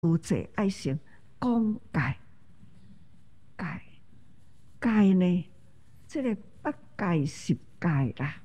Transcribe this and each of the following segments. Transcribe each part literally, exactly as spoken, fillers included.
有者爱先讲戒，戒戒呢，这个八戒十戒啦。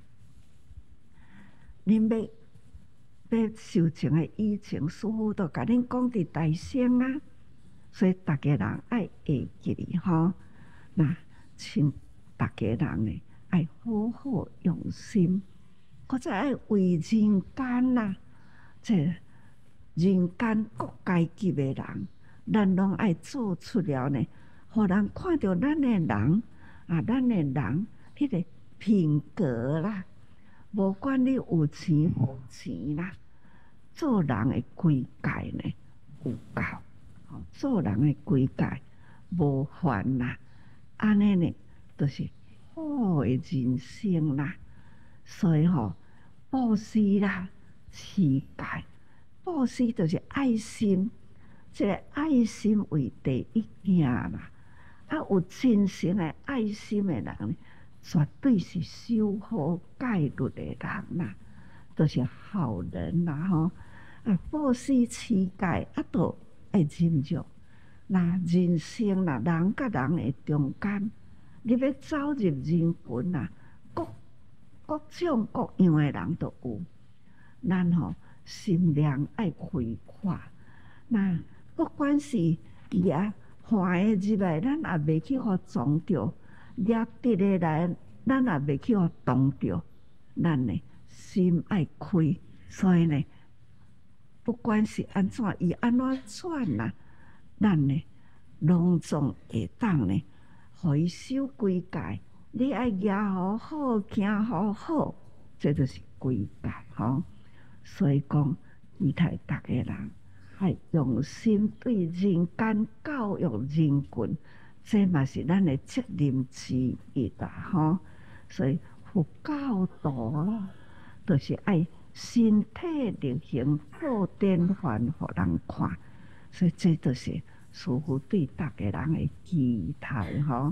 恁要要修情的以前，师父都甲恁讲伫大声啊，所以大家人爱会记哩吼。那请大家人呢，爱好好用心，或者爱为人间啦，这人间各阶级的人，咱拢爱做出了呢，互人看到咱的人啊，咱的人迄个品格啦，无管你有钱无钱啦，做人的规矩呢有够，吼，做人的规矩无烦啦，安尼呢，就是好的人生啦。所以吼，布施啦，持戒。布施就是爱心，这个爱心为第一件啦。啊，有真诚的爱心的人，绝对是守好戒律的人啦，都、就是好人啦吼。啊，布施持戒啊，都爱忍辱。那人生啦，人甲人的中间，你要走入人群啦，各各种各样的人都有。咱吼。心量爱开阔，那不管是掠坏的入来，咱也袂去互撞着；掠得的来，咱也袂去互撞着。咱呢心爱开，所以呢，不管是安怎，伊安怎转啦，咱呢拢总会当呢，互伊守规矩。你爱行好好，行好好，这就是规矩吼。所以讲，期待大家人爱用心对人间教育人群，这嘛是咱的责任之一啦吼。所以佛教徒咯，就是爱身体力行，好典范互人看。所以这就是师父对大家人的期待吼。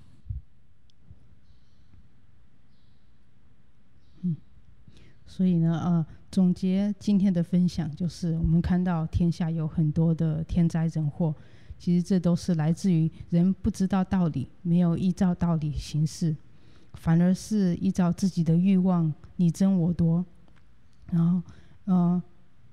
嗯，所以呢，呃。总结今天的分享，就是我们看到天下有很多的天灾人祸，其实这都是来自于人不知道道理，没有依照道理行事，反而是依照自己的欲望你争我夺，然后呃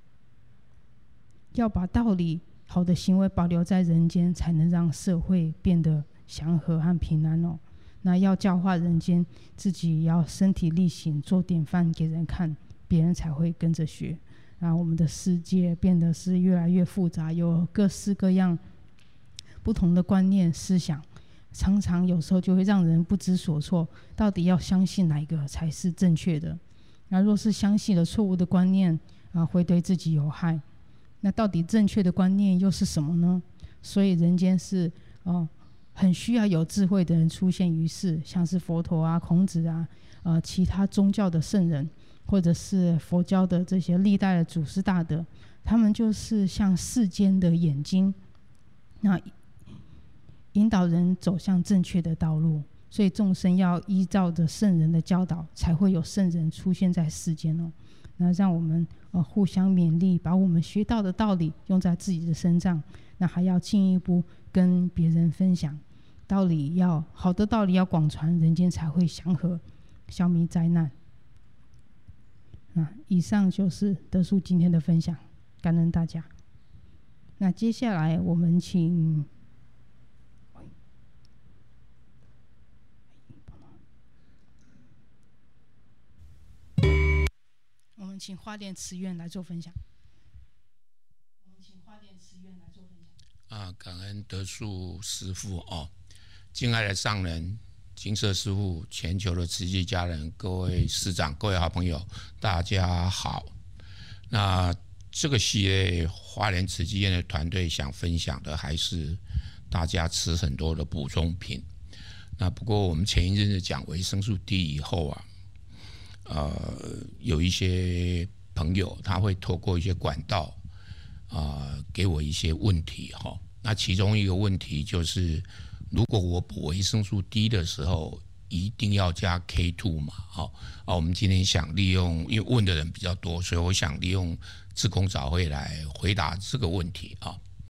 要把道理好的行为保留在人间，才能让社会变得祥和和平安哦。那要教化人间，自己要身体力行，做典范给人看，别人才会跟着学。然后我们的世界变得是越来越复杂，有各式各样不同的观念思想，常常有时候就会让人不知所措，到底要相信哪一个才是正确的。那若是相信了错误的观念啊，会对自己有害。那到底正确的观念又是什么呢？所以人间是哦、呃，很需要有智慧的人出现于世，像是佛陀啊、孔子啊，呃，其他宗教的圣人，或者是佛教的这些历代的祖师大德，他们就是像世间的眼睛，那引导人走向正确的道路。所以众生要依照着圣人的教导，才会有圣人出现在世间哦。那让我们呃互相勉励，把我们学到的道理用在自己的身上，那还要进一步跟别人分享道理，要好的道理要广传，人间才会祥和，消弭灾难。啊，以上就是德叔今天的分享，感恩大家。那接下来我们请。我们请花莲慈院来做分享。我们请花莲慈院来做分享。 啊，感恩德树师父哦，敬爱的上人、金色师父、全球的慈济家人、各位师长、各位好朋友，大家好。那这个系列花莲慈济院的团队想分享的，还是大家吃很多的补充品。那不过我们前一阵子讲维生素 D 以后啊。呃，有一些朋友他会透过一些管道啊、呃，给我一些问题哈。那其中一个问题就是，如果我补维生素 D 的时候，一定要加 K 二 嘛？好啊，我们今天想利用，因为问的人比较多，所以我想利用志工早会来回答这个问题啊。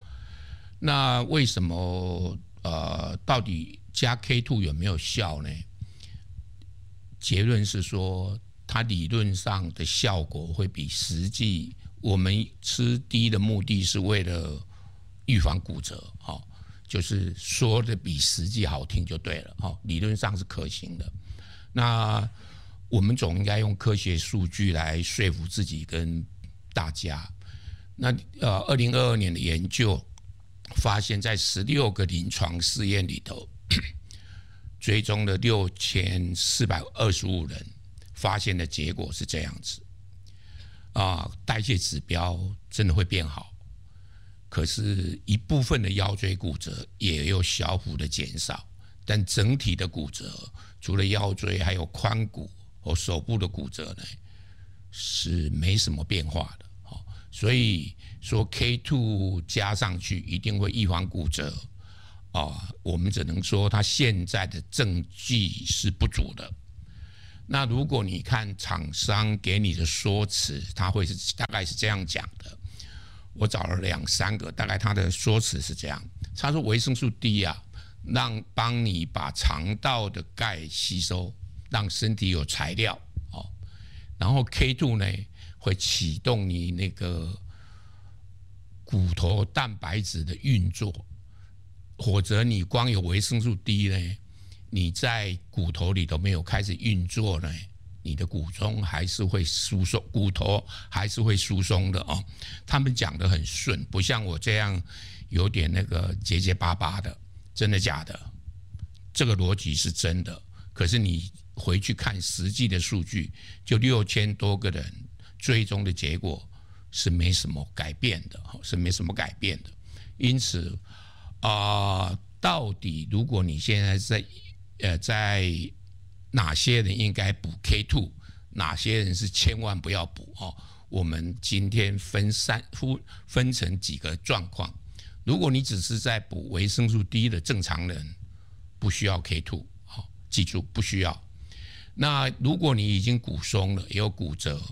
那为什么呃，到底加 K 二 有没有效呢？结论是说，它理论上的效果会比实际我们吃低的目的是为了预防骨折，哦，就是说的比实际好听就对了，哦，理论上是可行的。那我们总应该用科学数据来说服自己跟大家。那呃，二零二二年的研究发现，在十六个临床试验里头，追踪了六千四百二十五人，发现的结果是这样子啊，代谢指标真的会变好，可是一部分的腰椎骨折也有小幅的减少，但整体的骨折，除了腰椎，还有髋骨和手部的骨折呢，是没什么变化的。所以说 K 二 加上去一定会预防骨折啊，我们只能说它现在的证据是不足的。那如果你看厂商给你的说辞，他会是大概是这样讲的。我找了两三个，大概他的说辞是这样：他说维生素 D 啊，让帮你把肠道的钙吸收，让身体有材料哦。然后 K 二 呢，会启动你那个骨头蛋白质的运作，或者你光有维生素 D 呢，你在骨头里头没有开始运作呢，你的骨松还是会疏松，骨头还是会疏松的哦。他们讲得很顺，不像我这样有点那个结结巴巴的。真的假的？这个逻辑是真的，可是你回去看实际的数据，就六千多个人追踪的结果是没什么改变的，是没什么改变的。因此啊、呃，到底如果你现在在呃在哪些人应该补 K 二， 哪些人是千万不要补哦？我们今天分三分成几个状况。如果你只是在补维生素 D 的正常人，不需要 K 二， 哦，记住不需要。那如果你已经骨松了，也有骨折，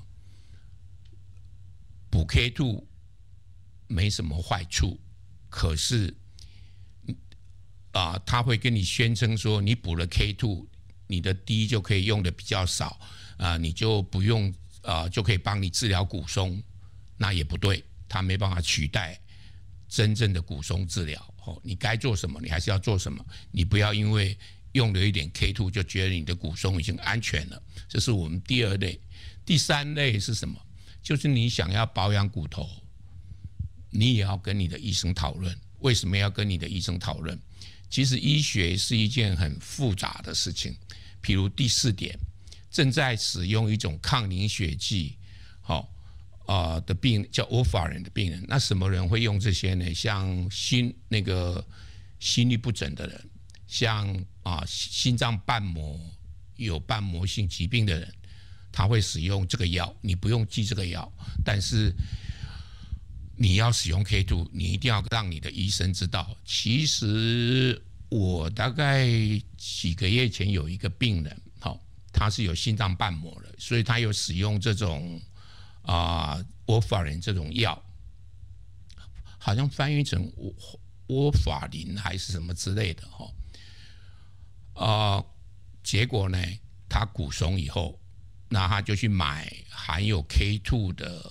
补 K 二 没什么坏处，可是啊、呃，他会跟你宣称说，你补了 K 二， 你的 D 就可以用的比较少啊、呃，你就不用啊、呃，就可以帮你治疗骨松，那也不对，他没办法取代真正的骨松治疗。哦，你该做什么，你还是要做什么，你不要因为用了一点 K 二 就觉得你的骨松已经安全了。这是我们第二类。第三类是什么？就是你想要保养骨头，你也要跟你的医生讨论。为什么要跟你的医生讨论？其实医学是一件很复杂的事情。譬如第四点，正在使用一种抗凝血剂，好、哦呃、的病叫 warfarin 的病人，那什么人会用这些呢？像心那个心律不整的人，像啊、呃、心脏瓣膜有瓣膜性疾病的人，他会使用这个药。你不用记这个药，但是你要使用 K 二， 你一定要让你的医生知道。其实我大概几个月前有一个病人，好、哦，他是有心脏瓣膜的，所以他有使用这种啊 warfarin 这种药，好像翻译成沃法林还是什么之类的哈、哦，啊、呃，结果呢，他骨松以后，那他就去买含有 K 二 的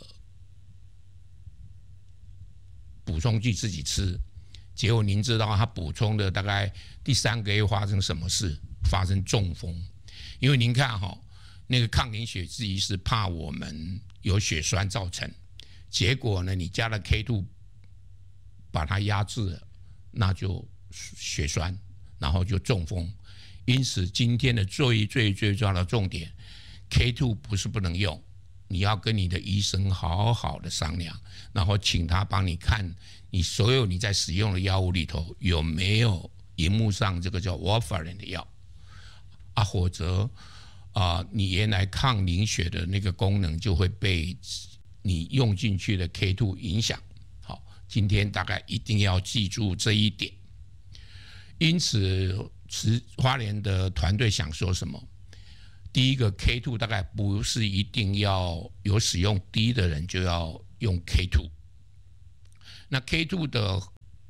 补充剂自己吃，结果您知道他补充的大概第三个月发生什么事？发生中风。因为您看哈、哦，那个抗凝血剂是怕我们有血栓造成，结果呢，你加了 K 二 把它压制了，那就血栓，然后就中风。因此今天的最最最重要的重点， K 二 不是不能用，你要跟你的医生好好的商量，然后请他帮你看你所有你在使用的药物里头有没有荧幕上这个叫 warfarin 的药啊，或者啊、呃、你原来抗凝血的那个功能就会被你用进去的 K 二 影响。好，今天大概一定要记住这一点。因此花莲的团队想说什么？第一个 K 二 大概不是一定要有使用 D 的人就要用 K 二。那 K 二 的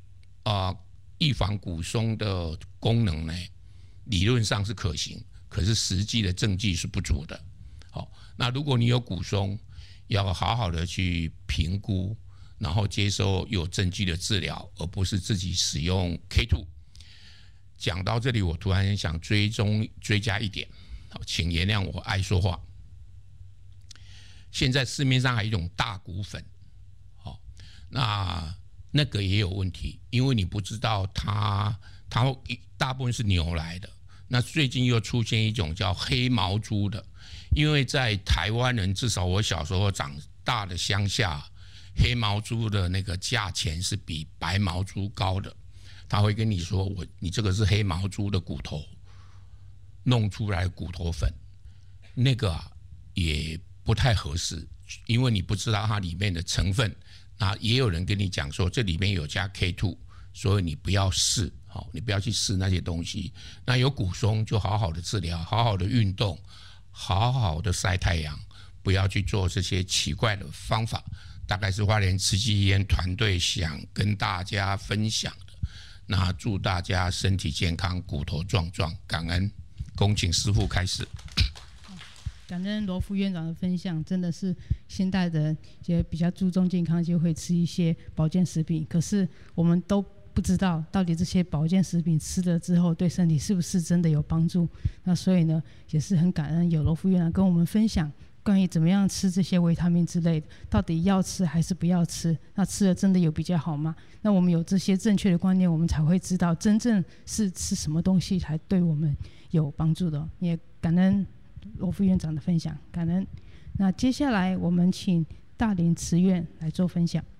啊预防骨松的功能呢，理论上是可行，可是实际的证据是不足的。好，那如果你有骨松，要好好的去评估，然后接受有证据的治疗，而不是自己使用 K 二。讲到这里，我突然想追踪追加一点，好，请原谅我爱说话。现在市面上还有一种大骨粉，好，那那个也有问题，因为你不知道它它大部分是牛来的。那最近又出现一种叫黑毛猪的，因为在台湾人，至少我小时候长大的乡下，黑毛猪的那个价钱是比白毛猪高的。他会跟你说，我你这个是黑毛猪的骨头弄出来的骨头粉，那个啊也不太合适，因为你不知道它里面的成分。那也有人跟你讲说，这里面有加 K 二，所以你不要试，好，你不要去试那些东西。那有骨松就好好的治疗，好好的运动，好好的晒太阳，不要去做这些奇怪的方法。大概是花莲慈济医院团队想跟大家分享的。那祝大家身体健康，骨头壮壮，感恩。恭请师父开始。 感恩罗副院长的分享，真的是现代人也比较注重健康，就会吃一些保健食品。可是我们都不知道，到底这些保健食品吃了之后，对身体是不是真的有帮助？那所以呢，也是很感恩有罗副院长跟我们分享关于怎么样吃这些维他命之类的，到底要吃还是不要吃？那吃了真的有比较好吗？那我们有这些正确的观念，我们才会知道真正是吃什么东西才对我们有帮助的。也感恩罗副院长的分享，感恩。那接下来我们请大林慈院来做分享。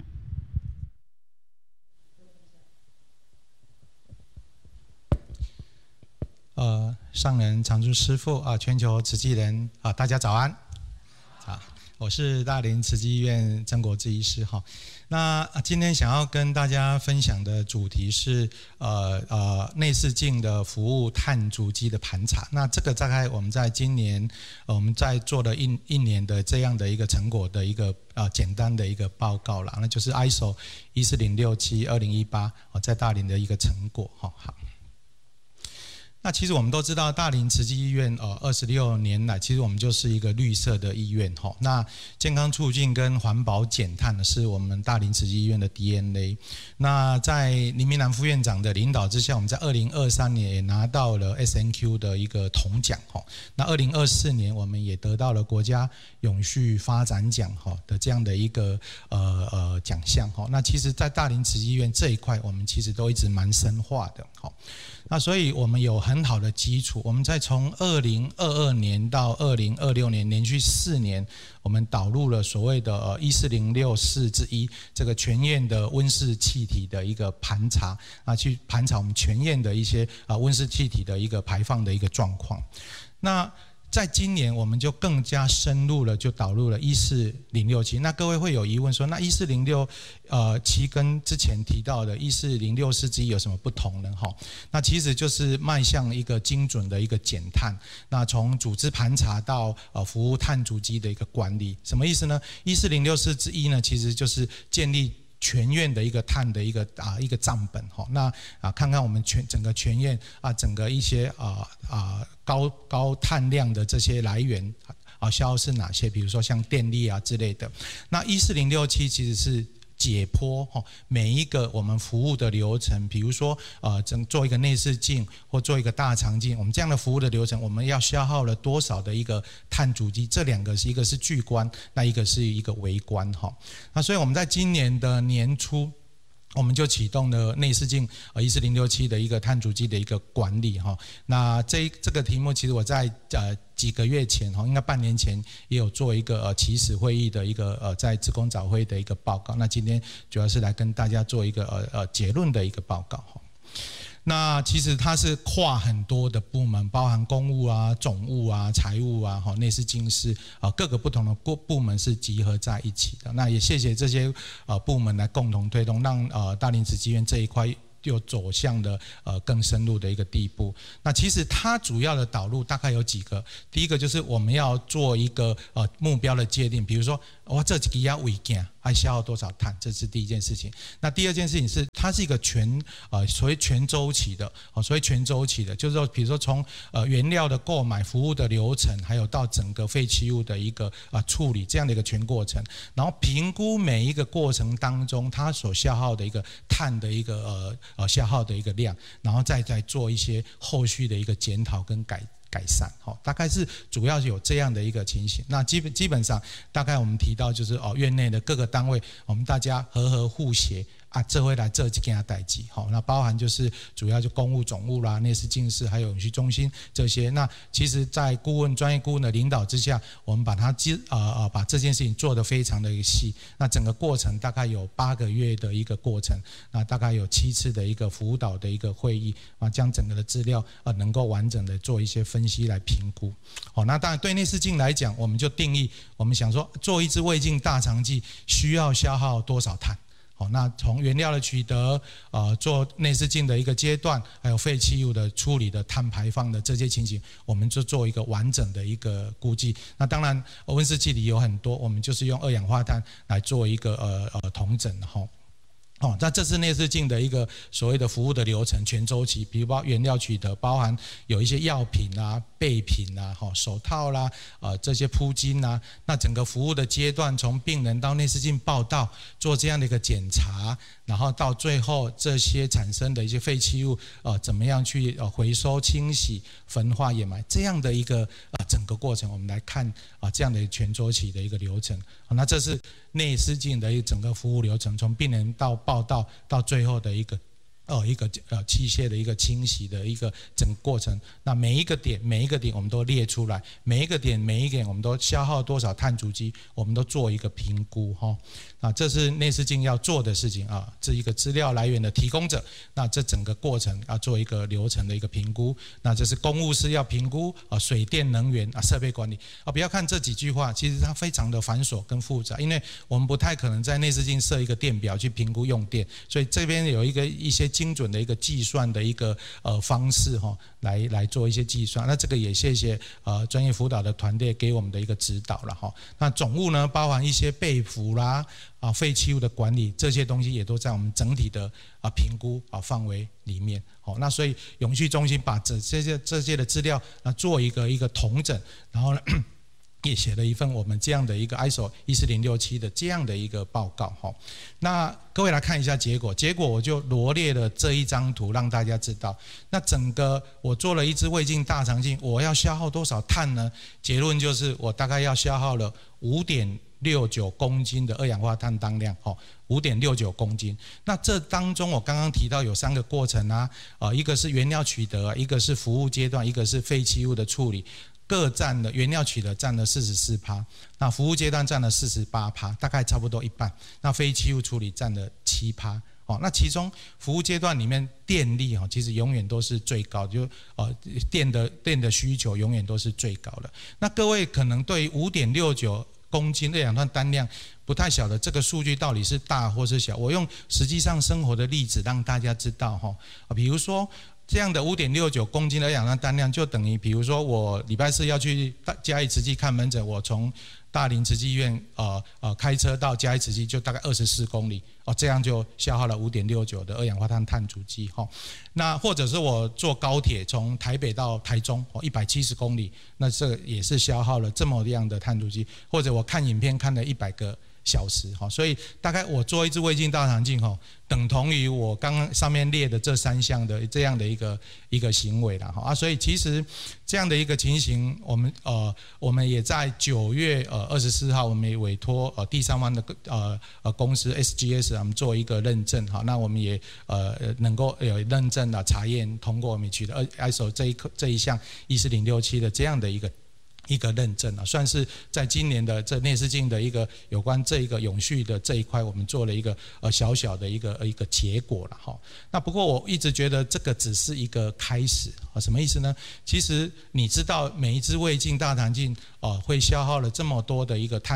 呃，上人常住师父啊，全球慈济人啊，大家早安。好，我是大林慈济医院曾国志医师哈。那今天想要跟大家分享的主题是呃呃内视镜的服务碳足迹的盘查。那这个大概我们在今年呃我们在做了一一年的这样的一个成果的一个呃简单的一个报告啦，那就是 I S O 一四零六七二零一八在大林的一个成果哈。好。那其实我们都知道，大林慈济医院呃二十六年来，其实我们就是一个绿色的医院哈。那健康促进跟环保减碳呢，是我们大林慈济医院的 D N A。那在林明南副院长的领导之下，我们在二零二三年也拿到了 S N Q 的一个铜奖哈。那二零二四年我们也得到了国家永续发展奖哈的这样的一个呃呃奖项哈。那其实，在大林慈济医院这一块，我们其实都一直蛮深化的哈。那所以我们有很好的基础，我们在从二零二二年到二零二六年连续四年，我们导入了所谓的呃一四零六四之一这个全院的温室气体的一个盘查啊，去盘查我们全院的一些啊温室气体的一个排放的一个状况。那在今年我们就更加深入了，就导入了一四零六七。那各位会有疑问说，那一四零六呃七跟之前提到的一四零六四之一有什么不同呢？哈，那其实就是迈向一个精准的一个减碳。那从组织盘查到呃服务碳足迹的一个管理，什么意思呢？一四零六四之一呢，其实就是建立全院的一个碳的一个啊一个账本哈，那啊看看我们全整个全院啊整个一些啊啊高高碳量的这些来源啊消耗是哪些？比如说像电力啊之类的。那一四零六七其实是解剖每一个我们服务的流程，比如说呃做一个内视镜或做一个大肠镜，我们这样的服务的流程，我们要消耗了多少的一个碳足迹？这两个是一个是巨观，那一个是一个微观哈。那所以我们在今年的年初，我们就启动了内视镜呃一四零六七的一个碳足迹的一个管理哈。那这这个题目其实我在呃几个月前哈，应该半年前也有做一个呃起始会议的一个呃在职工早会的一个报告。那今天主要是来跟大家做一个呃呃结论的一个报告哈。那其实它是跨很多的部门，包含公务啊、总务啊、财务啊、哈、内视镜师啊，各个不同的部部门是集合在一起的。那也谢谢这些呃部门来共同推动，让呃大林慈济院这一块又走向了呃更深入的一个地步。那其实它主要的导入大概有几个，第一个就是我们要做一个呃目标的界定，比如说我这几个要违建。 还消耗多少碳，这是第一件事情。那第二件事情是，它是一个全呃所谓全周期的，哦，所谓全周期的，就是说，比如说从呃原料的购买、服务的流程，还有到整个废弃物的一个啊、呃、处理这样的一个全过程，然后评估每一个过程当中它所消耗的一个碳的一个呃呃消耗的一个量，然后再再做一些后续的一个检讨跟改。改善，好，大概是主要有这样的一个情形。那基本基本上，大概我们提到就是哦，院内的各个单位，我们大家和和互协啊，这回来这几件代志，好，那包含就是主要就公务总务啦、内视镜室还有永续中心这些。那其实，在顾问专业顾问的领导之下，我们把它基呃呃把这件事情做得非常的细。那整个过程大概有八个月的一个过程，那大概有七次的一个辅导的一个会议啊，将整个的资料呃能够完整的做一些分析来评估。好，那当然对内视镜来讲，我们就定义，我们想说做一支胃镜大肠镜需要消耗多少碳。好，那从原料的取得，呃，做内视镜的一个阶段，还有废弃物的处理的碳排放的这些情形，我们就做一个完整的一个估计。那当然，温室气体有很多，我们就是用二氧化碳来做一个呃呃统整哈。哦，那这是内视镜的一个所谓的服务的流程全周期，比如包原料取得，包含有一些药品啊、备品啊、哈手套啦、呃这些铺巾啊，那整个服务的阶段，从病人到内视镜报到，做这样的一个检查，然后到最后这些产生的一些废弃物，呃怎么样去呃回收、清洗、焚化、掩埋这样的一个呃整个过程，我们来看啊、呃、这样的全周期的一个流程。好，那这是内视镜的一整个服务流程，从病人到报到到最后的一个呃一个呃器械的一个清洗的一个整个过程。那每一个点每一个点我们都列出来，每一个点每一个点我们都消耗多少碳足迹，我们都做一个评估哈。啊，这是内视镜要做的事情啊，这一个资料来源的提供者，那这整个过程要做一个流程的一个评估。那这是公务室要评估啊，水电能源啊，设备管理啊，不要看这几句话，其实它非常的繁琐跟复杂，因为我们不太可能在内视镜设一个电表去评估用电，所以这边有一个一些精准的一个计算的一个呃方式哈，来来做一些计算。那这个也谢谢呃专业辅导的团队给我们的一个指导了哈。那总务呢，包含一些备服啦。啊，废弃物的管理这些东西也都在我们整体的啊评估啊范围里面。好，那所以永续中心把这这些这些的资料啊做一个一个统整，然后呢也写了一份我们这样的一个 I S O 一四零六七的这样的一个报告哈。那各位来看一下结果，结果我就罗列了这一张图让大家知道。那整个我做了一支胃镜大肠镜，我要消耗多少碳呢？结论就是我大概要消耗了五点六九公斤的二氧化碳当量，哦，五点六九公斤。那这当中我刚刚提到有三个过程啊，呃，一个是原料取得，一个是服务阶段，一个是废弃物的处理，各占了原料取得占了四十四趴，那服务阶段占了四十八趴，大概差不多一半。那废弃物处理占了七趴。哦，那其中服务阶段里面电力哈，其实永远都是最高的，就呃电的电的需求永远都是最高的。那各位可能对五点六九公斤二氧化碳单量不太晓得这个数据到底是大或是小，我用实际上生活的例子让大家知道哈，比如说这样的五点六九公斤的二氧化碳单量，就等于比如说我礼拜四要去嘉义慈济看门诊，我从大林慈济医院呃呃开车到嘉义慈济就大概二十四公里哦，这样就消耗了五点六九的二氧化碳碳足迹哈。那或者是我坐高铁从台北到台中哦一百七十公里，那这也是消耗了这么样的碳足迹。或者我看影片看了一百个小时哈，所以大概我做一支胃镜大肠镜哈，等同于我刚刚上面列的这三项的这样的一个一个行为了哈啊，所以其实这样的一个情形，我们呃我们也在九月呃二十四号，我们也委托呃第三方的呃呃公司 S G S 我们做一个认证哈，那我们也呃能够有认证的查验通过，我们取得 I S O 这一这一项一四零六七的这样的一个。一个认证啊，算是在今年的这内视镜的一个有关这一个永续的这一块，我们做了一个呃小小的一个一个结果了哈。那不过我一直觉得这个只是一个开始啊，什么意思呢？其实你知道每一支胃镜大肠镜哦、呃、会消耗了这么多的一个碳。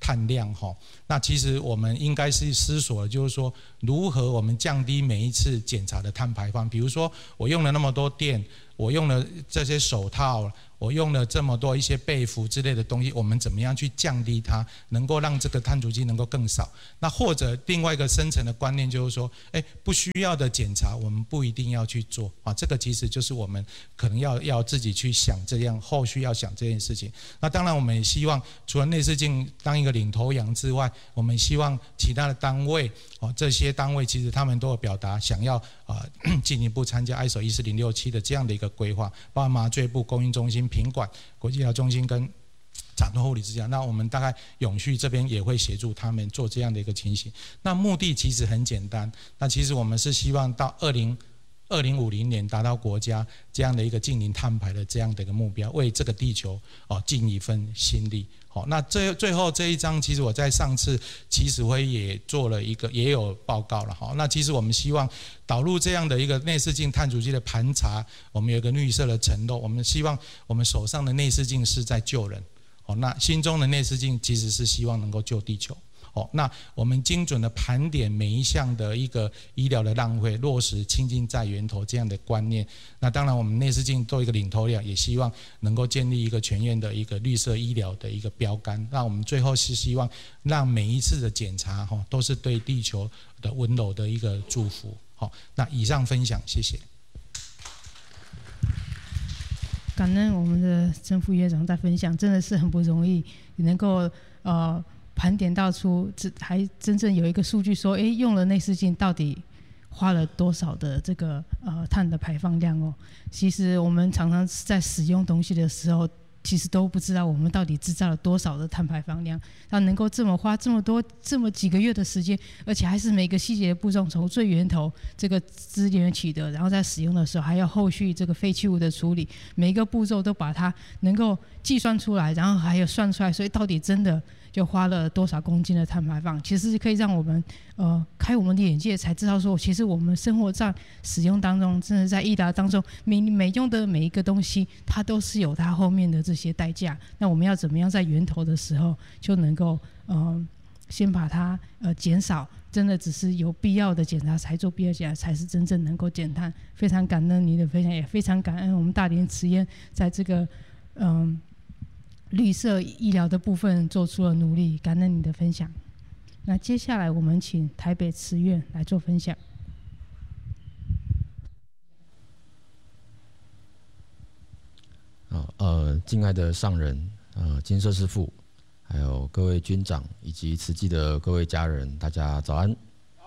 碳量哈。那其实我们应该是思索，就是说如何我们降低每一次检查的碳排放。比如说我用了那么多电，我用了这些手套，我用了这么多一些被服之类的东西，我们怎么样去降低它，能够让这个碳足迹能够更少？那或者另外一个深层的观念就是说，哎，不需要的检查我们不一定要去做啊。这个其实就是我们可能要要自己去想这样，后续要想这件事情。那当然我们也希望除了内视镜当一个领头羊之外，我们希望其他的单位哦，这些单位其实他们都有表达想要啊进一步参加 I S O 一四零六七的这样的一个规划，包括麻醉部、供应中心、品管、国际医疗中心跟产后护理之家。那我们大概永续这边也会协助他们做这样的一个情形。那目的其实很简单，那其实我们是希望到二零二零五零年达到国家这样的一个净零碳排的这样的一个目标，为这个地球哦尽一份心力。好，那最最后这一章，其实我在上次起始会也做了一个，也有报告了哈。那其实我们希望导入这样的一个内视镜碳足迹的盘查，我们有一个绿色的承诺，我们希望我们手上的内视镜是在救人，哦，那心中的内视镜其实是希望能够救地球。哦，那我们精准的盘点每一项的一个医疗的浪费，落实清净在源头这样的观念。那当然，我们内视镜做一个领头羊，也希望能够建立一个全院的一个绿色医疗的一个标杆。那我们最后是希望让每一次的检查，哈，都是对地球的温柔的一个祝福。好，那以上分享，谢谢。 感恩我们的曾副院长在分享，真的是很不容易，能够呃。盘点到出，还真正有一个数据说，哎，用了内视镜到底花了多少的这个呃碳的排放量哦？其实我们常常在使用东西的时候，其实都不知道我们到底制造了多少的碳排放量。它能够这么花这么多这么几个月的时间，而且还是每个细节的步骤从最源头这个资源取得，然后在使用的时候还要后续这个废弃物的处理，每一个步骤都把它能够计算出来，然后还有算出来，所以到底真的就花了多少公斤的碳排放，其实可以让我们呃开我们的眼界，才知道说，其实我们生活在使用当中，真的在医疗当中，每每用的每一个东西，它都是有它后面的这些代价。那我们要怎么样在源头的时候就能够呃先把它呃减少，真的只是有必要的检查才做必要检查，才是真正能够减碳。非常感恩您的分享，也非常感恩我们大林慈嫣在这个嗯。呃绿色医疗的部分做出了努力，感恩你的分享。那接下来我们请台北慈院来做分享。 好，呃，敬爱的上人，呃，金色师父，还有各位军长以及慈济的各位家人，大家早安。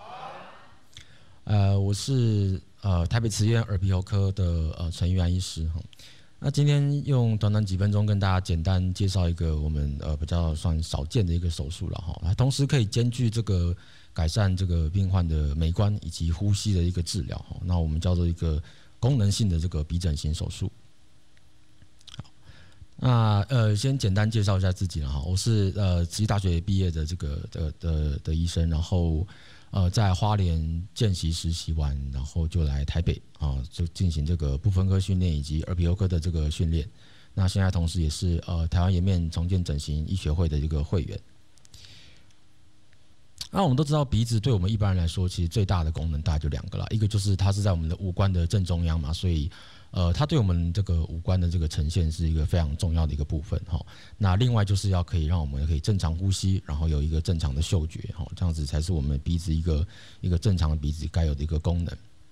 呃，我是呃台北慈院耳鼻喉科的呃陈玉安医师哈。那今天用短短几分钟跟大家简单介绍一个我们呃比较算少见的一个手术了哈，它同时可以兼具这个改善这个病患的美观以及呼吸的一个治疗哈。那我们叫做一个功能性的这个鼻整形手术。好，那呃先简单介绍一下自己了哈，我是呃慈济大学毕业的这个的的的医生，然后呃在花莲见习实习完，然后就来台北啊，就进行这个不分科训练以及耳鼻喉科的这个训练。那现在同时也是呃台湾颜面重建整形医学会的一个会员。那我们都知道鼻子对我们一般人来说，其实最大的功能大概就两个啦，一个就是它是在我们的五官的正中央嘛，所以呃它对我们这个五官的这个呈现是一个非常重要的一个部分哈。那另外就是要可以让我们可以正常呼吸，然后有一个正常的嗅觉哈，这样子才是我们鼻子一个一个正常的鼻子该有的一个功能。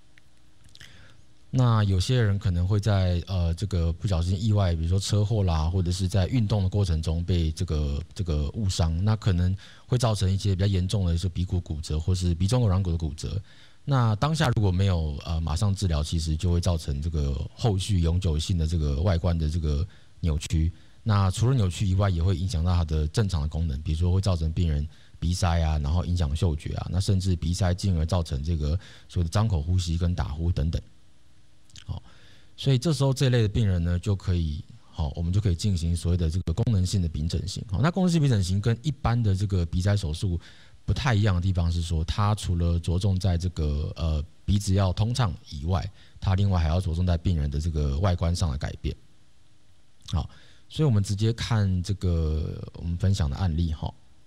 那有些人可能会在呃这个不小心意外，比如说车祸啦，或者是在运动的过程中被这个这个误伤，那可能会造成一些比较严重的是鼻骨骨折或是鼻中隔软骨的骨折。那当下如果没有呃马上治疗，其实就会造成这个后续永久性的这个外观的这个扭曲。那除了扭曲以外，也会影响到它的正常的功能，比如说会造成病人鼻塞啊，然后影响嗅觉啊，那甚至鼻塞进而造成这个所谓的张口呼吸跟打呼等等。好，所以这时候这类的病人呢，就可以好，我们就可以进行所谓的这个功能性的鼻整形。好，那功能性鼻整形跟一般的这个鼻塞手术不太一样的地方是说，它除了着重在这个呃鼻子要通畅以外，它另外还要着重在病人的这个外观上的改变。好，所以我们直接看这个我们分享的案例哈。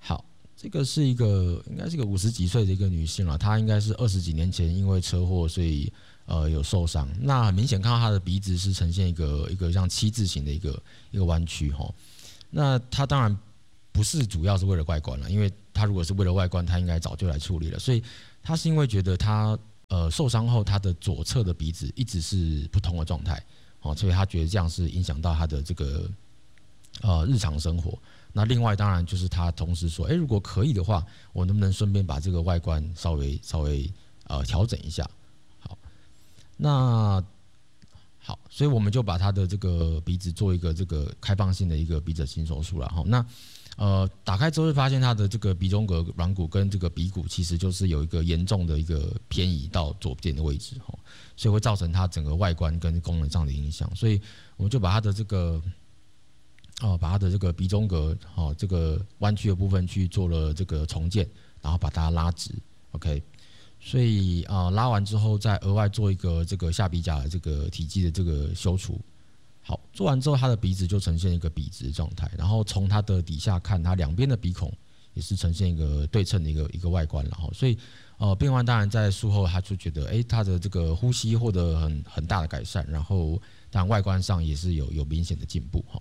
好，这个是一个应该是一个五十几岁的一个女性了，她应该是二十几年前因为车祸，所以呃有受伤。那很明显看到她的鼻子是呈现一个一个像七字形的一个一个弯曲哈。那她当然不是主要是为了外观了，因为她如果是为了外观，她应该早就来处理了。所以她是因为觉得她呃受伤后，她的左侧的鼻子一直是不通的状态，哦，所以她觉得这样是影响到她的这个呃日常生活。那另外当然就是他同时说，哎，如果可以的话，我能不能顺便把这个外观稍微稍微呃调整一下？好，那好，所以我们就把他的这个鼻子做一个这个开放性的一个鼻整形手术了哈。那呃打开之后会发现他的这个鼻中隔软骨跟这个鼻骨其实就是有一个严重的一个偏移到左边的位置哈，所以会造成他整个外观跟功能上的影响。所以我们就把他的这个哦，把它的这个鼻中隔，哦，这个弯曲的部分去做了这个重建，然后把它拉直 ，OK。所以啊、呃，拉完之后再额外做一个这个下鼻甲的这个体积的这个修除。好，做完之后，它的鼻子就呈现一个笔直的状态，然后从它的底下看，它两边的鼻孔也是呈现一个对称的一个一个外观了哈。所以呃，病患当然在术后他就觉得，哎，他的这个呼吸获得很很大的改善，然后当然外观上也是有有明显的进步哈。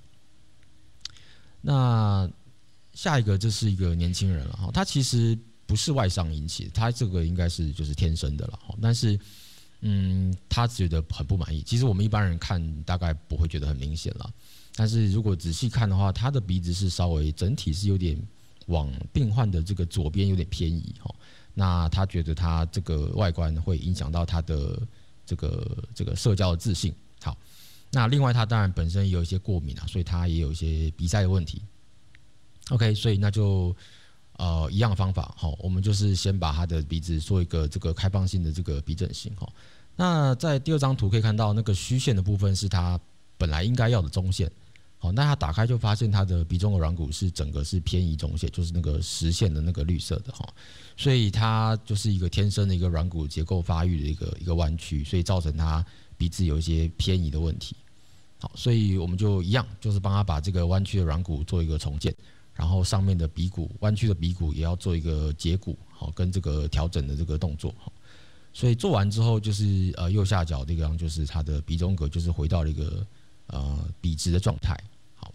那下一个这是一个年轻人了哈，他其实不是外伤引起的，他这个应该是就是天生的了哈，但是嗯，他觉得很不满意。其实我们一般人看大概不会觉得很明显了，但是如果仔细看的话，他的鼻子是稍微整体是有点往病患的这个左边有点偏移哈。那他觉得他这个外观会影响到他的这个这个社交的自信。好。那另外，他当然本身也有一些过敏啊，所以他也有一些鼻塞的问题。OK， 所以那就呃一样的方法，好，我们就是先把他的鼻子做一个这个开放性的这个鼻整形哈。那在第二张图可以看到，那个虚线的部分是他本来应该要的中线，好，那他打开就发现他的鼻中隔软骨是整个是偏移中线，就是那个实线的那个绿色的哈，所以它就是一个天生的一个软骨结构发育的一个一个弯曲，所以造成他鼻子有一些偏移的问题。好，所以我们就一样，就是帮他把这个弯曲的软骨做一个重建，然后上面的鼻骨弯曲的鼻骨也要做一个截骨，好，跟这个调整的这个动作。好，所以做完之后，就是呃右下角这个就是他的鼻中隔就是回到了一个呃笔直的状态。好，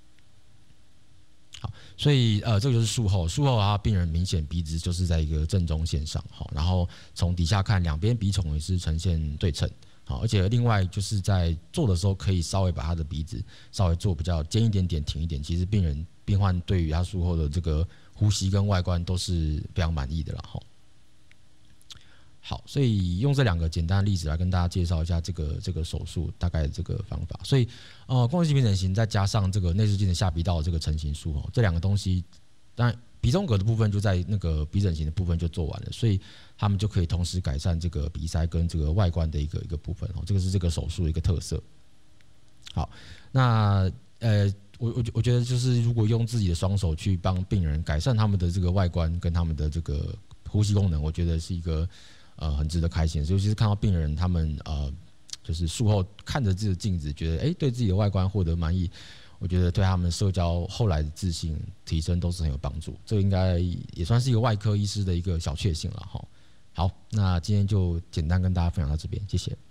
好，所以呃这个就是术后，术后啊病人明显鼻子就是在一个正中线上，好，然后从底下看两边鼻孔也是呈现对称。好，而且另外就是在做的时候，可以稍微把他的鼻子稍微做比较尖一点点、挺一点。其实病人病患对于他术后的这个呼吸跟外观都是非常满意的啦。好，所以用这两个简单的例子来跟大家介绍一下这个这个手术大概这个方法。所以呃，光学性鼻整形再加上这个内视镜的下鼻道这个成型术哦，这两个东西，当然鼻中隔的部分就在那个鼻整形的部分就做完了，所以他们就可以同时改善这个鼻塞跟这个外观的一个一个部分哦，这个是这个手术的一个特色。好，那呃，我我我觉得就是如果用自己的双手去帮病人改善他们的这个外观跟他们的这个呼吸功能，我觉得是一个呃很值得开心的，尤其是看到病人他们呃就是术后看着这个镜子，觉得哎、欸、对自己的外观获得满意。我觉得对他们社交后来的自信提升都是很有帮助，这个应该也算是一个外科医师的一个小确幸了哈。好，那今天就简单跟大家分享到这边，谢谢。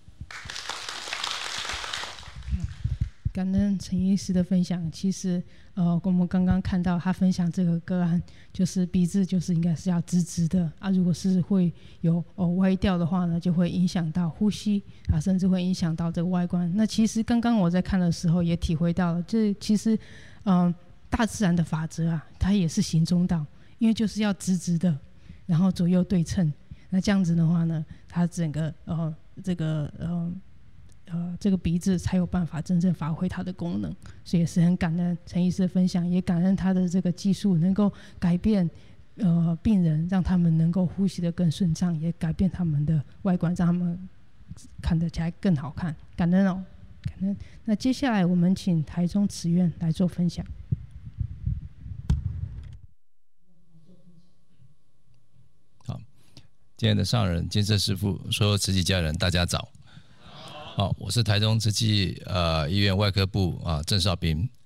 感恩陈医师的分享。其实，呃，我们刚刚看到他分享这个个案，就是鼻子就是应该是要直直的啊，如果是会有哦歪掉的话呢，就会影响到呼吸啊，甚至会影响到这个外观。那其实刚刚我在看的时候也体会到了，这其实，嗯、呃，大自然的法则啊，它也是行中道，因为就是要直直的，然后左右对称。那这样子的话呢，它整个呃这个呃。呃，这个鼻子才有办法真正发挥它的功能，所以也是很感恩陈医师的分享，也感恩他的这个技术能够改变呃病人，让他们能够呼吸得更顺畅，也改变他们的外观，让他们看得起来更好看。感恩哦，感恩。那接下来我们请台中慈院来做分享。 好，今天的上人、监测师父、所有慈济家人，大家早。好，我是台中慈济呃医院外科部啊郑少斌。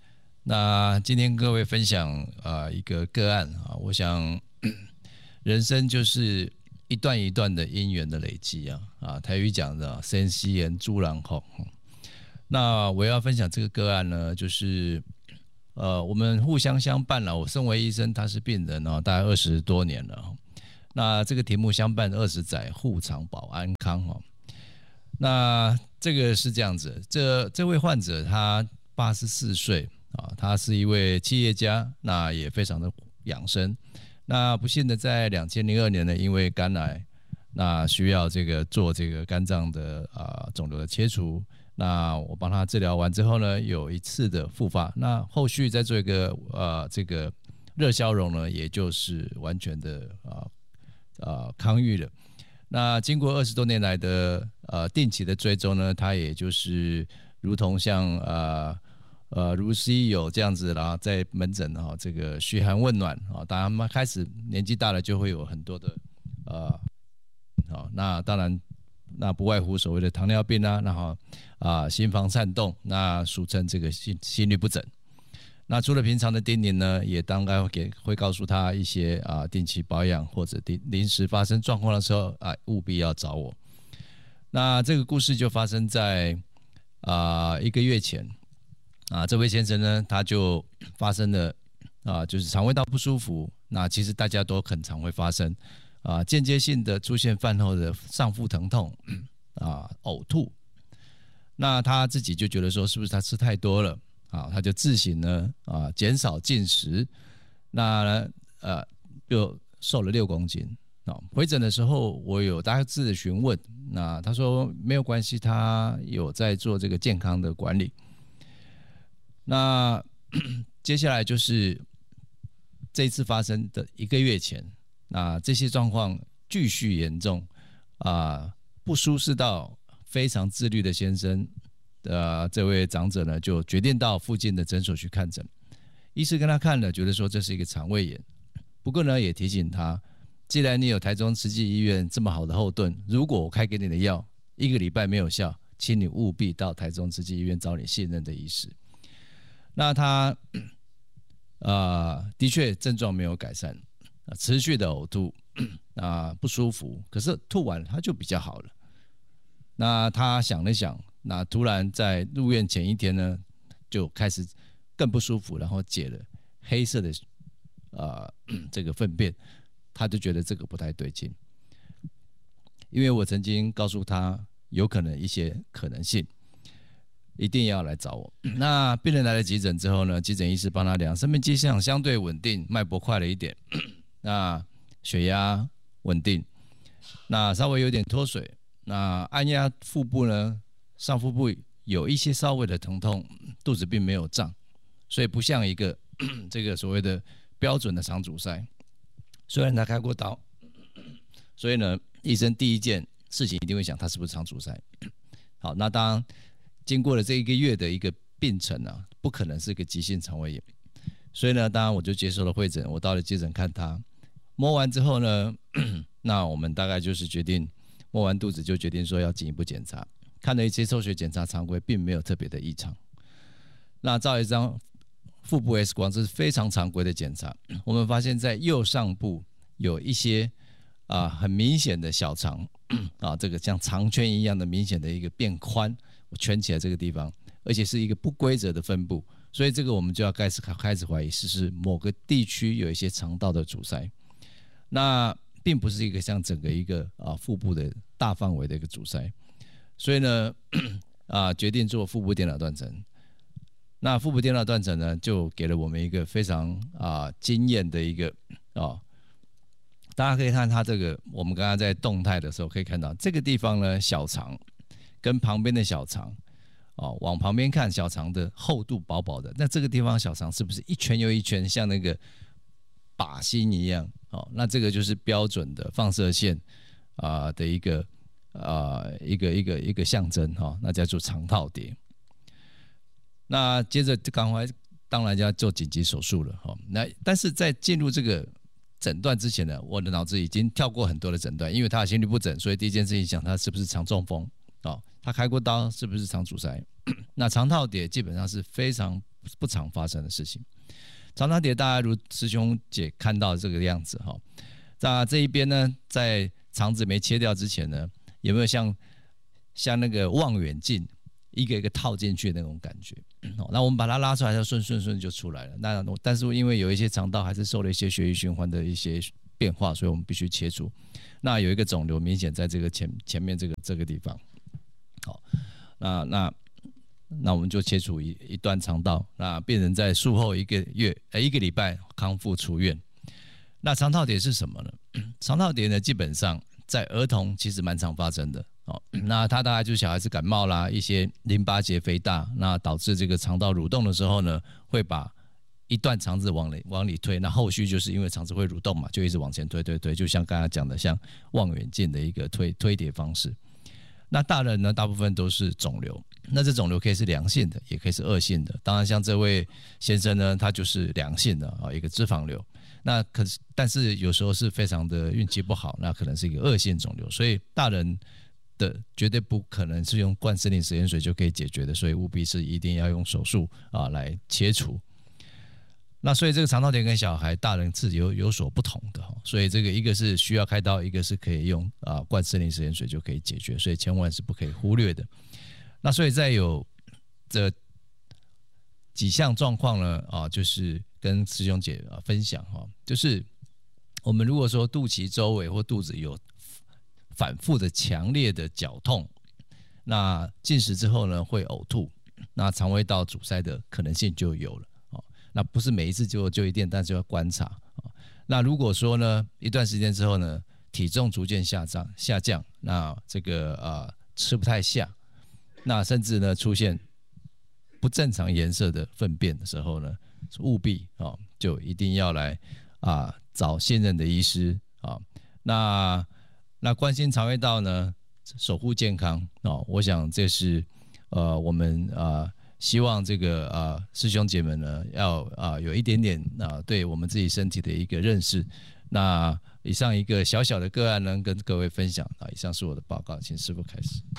那今天各位分享啊、呃、一个个案啊，我想人生就是一段一段的因缘的累积啊啊，台语讲的生息缘诸然后。那我要分享这个个案呢，就是呃我们互相相伴了。我身为医生，他是病人哦，大概二十多年了。那这个题目相伴二十载，护长保安康哦。那这个是这样子，这这位患者他八十四岁啊，他是一位企业家，那也非常的养生。那不幸的在两千零二年呢，因为肝癌，那需要这个做这个肝脏的啊肿瘤的切除。那我帮他治疗完之后呢，有一次的复发，那后续再做一个呃这个热消融呢，也就是完全的啊啊康愈了。那经过二十多年来的呃定期的追踪呢，他也就是如同像呃呃如西有这样子，然后在门诊哈、哦、这个嘘寒问暖啊，当然他开始年纪大了就会有很多的呃好、哦，那当然。那不外乎所谓的糖尿病啊，然后啊心房颤动，那俗称这个心心律不整。那除了平常的叮咛呢，也大概会给会告诉他一些啊定期保养或者临时发生状况的时候啊，务必要找我。那这个故事就发生在啊一个月前啊，这位先生呢他就发生了啊就是肠胃道不舒服，那其实大家都很常会发生。啊，间接性的出现饭后的上腹疼痛，啊，呕吐，那他自己就觉得说，是不是他吃太多了？啊，他就自行呢，啊，减少进食，那呢呃，就瘦了六公斤。啊，回诊的时候，我有大致的询问，那他说没有关系，他有在做这个健康的管理。那接下来就是这一次发生的一个月前。那这些状况继续严重，啊、呃，不舒适到非常自律的先生，呃，这位长者呢就决定到附近的诊所去看诊。医师跟他看了，觉得说这是一个肠胃炎，不过呢也提醒他，既然你有台中慈济医院这么好的后盾，如果我开给你的药一个礼拜没有效，请你务必到台中慈济医院找你信任的医师。那他，呃，的确症状没有改善。持续的呕吐啊不舒服，可是吐完他就比较好了。那他想了想，那突然在入院前一天呢，就开始更不舒服，然后解了黑色的呃这个粪便，他就觉得这个不太对劲。因为我曾经告诉他有可能一些可能性，一定要来找我。那病人来了急诊之后呢，急诊医师帮他量生命迹象相对稳定，脉搏快了一点。那血压稳定，那稍微有点脱水，那按压腹部呢，上腹部有一些稍微的疼痛，肚子并没有胀，所以不像一个这个所谓的标准的肠阻塞。虽然他开过刀，所以呢，医生第一件事情一定会想他是不是肠阻塞。好，那当然经过了这一个月的一个病程啊，不可能是一个急性肠胃炎，所以呢，当然我就接受了会诊，我到了急诊看他。摸完之后呢，那我们大概就是决定摸完肚子就决定说要进一步检查，看了一些抽血检查常规，并没有特别的异常。那照一张腹部 X 光，这是非常常规的检查，我们发现在右上部有一些啊很明显的小肠啊，这个像肠圈一样的明显的一个变宽，我圈起来这个地方，而且是一个不规则的分布，所以这个我们就要开始开始怀疑是是某个地区有一些肠道的阻塞。那并不是一个像整个一个啊腹部的大范围的一个阻塞，所以呢啊决定做腹部电脑断层。那腹部电脑断层呢，就给了我们一个非常啊惊艳的一个啊，大家可以看它这个，我们刚刚在动态的时候可以看到这个地方呢，小肠跟旁边的小肠哦，往旁边看，小肠的厚度薄薄的，那这个地方小肠是不是一圈又一圈，像那个靶心一样？哦，那这个就是标准的放射线啊、呃、的一个啊、呃、一个一个一个象征哈、哦，那叫做肠套叠。那接着赶快，当然就要做紧急手术了哈、哦。那但是在进入这个诊断之前呢，我的脑子已经跳过很多的诊断，因为他的心律不整，所以第一件事情想他是不是肠中风哦，他开过刀是不是肠阻塞？ 那肠套叠基本上是非常不常发生的事情。肠套叠大家如师兄姐看到这个样子哈，那这一边呢，在肠子没切掉之前呢，有没有像像那个望远镜一个一个套进去的那种感觉？那我们把它拉出来，就顺顺顺就出来了。那但是因为有一些肠道还是受了一些血液循环的一些变化，所以我们必须切除。那有一个肿瘤明显在这个前前面这个这个地方，好，那那那我们就切除一一段肠道，那病人在术后一个月呃一个礼拜康复出院。那肠套叠是什么呢？肠套叠呢，基本上在儿童其实蛮常发生的。哦，那它大概就是小孩子感冒啦，一些淋巴结肥大，那导致这个肠道蠕动的时候呢，会把一段肠子往里往里推，那后续就是因为肠子会蠕动嘛，就一直往前推推推，就像刚才讲的，像望远镜的一个推推叠方式。那大人呢，大部分都是肿瘤，那这肿瘤可以是良性的，也可以是恶性的。当然，像这位先生呢，他就是良性的啊，一个脂肪瘤。那可是，但是有时候是非常的运气不好，那可能是一个恶性肿瘤，所以大人的绝对不可能是用灌生理食盐水就可以解决的，所以务必是一定要用手术啊来切除。那所以这个肠套叠跟小孩、大人是有有所不同的，所以这个一个是需要开刀，一个是可以用啊灌生理食盐水就可以解决，所以千万是不可以忽略的。那所以在有这几项状况呢啊，就是跟师兄姐啊分享哈，就是我们如果说肚脐周围或肚子有反复的强烈的绞痛，那进食之后呢会呕吐，那肠胃道阻塞的可能性就有了。那不是每一次就就一定，但是要观察。那如果说呢，一段时间之后呢，体重逐渐下降下降，那这个呃吃不太下，那甚至呢出现不正常颜色的粪便的时候呢，务必啊、哦、就一定要来啊找信任的医师啊、哦。那那关心肠胃道呢，守护健康哦，我想这是呃我们啊。希望这个啊师兄姐们呢，要啊有一点点啊对我们自己身体的一个认识。那以上一个小小的个案呢，跟各位分享啊。以上是我的报告，请师父开始。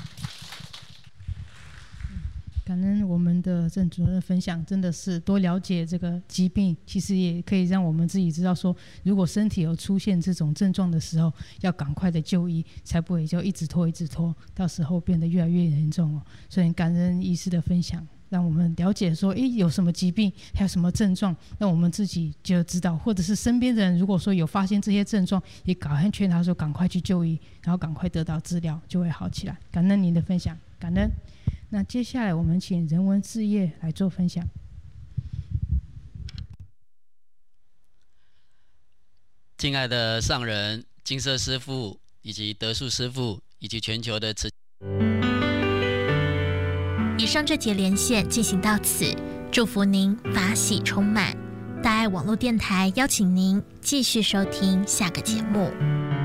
感恩我们的郑主任分享，真的是多了解这个疾病，其实也可以让我们自己知道说，如果身体有出现这种症状的时候，要赶快的就医，才不会就一直拖一直拖，到时候变得越来越严重哦。所以感恩医师的分享，让我们了解说，诶，有什么疾病，还有什么症状，让我们自己就知道，或者是身边的人如果说有发现这些症状，也赶快劝他说赶快去就医，然后赶快得到治疗，就会好起来。感恩您的分享，感恩。那接下来我们请人文志业来做分享。 敬爱的上人、金色师父以及德树师父以及全球的慈。 以上这节连线进行到此，祝福您法喜充满。大爱网络电台邀请您继续收听下个节目。